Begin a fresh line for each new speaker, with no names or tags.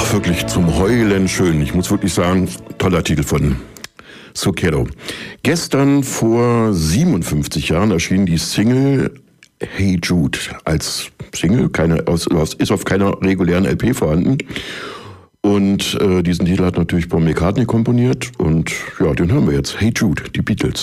Wirklich zum Heulen schön. Ich muss wirklich sagen, toller Titel von Zucchero. Gestern vor 57 Jahren erschien die Single Hey Jude als Single, ist auf keiner regulären LP vorhanden. Und diesen Titel hat natürlich Paul McCartney komponiert und ja, den hören wir jetzt. Hey Jude, die Beatles.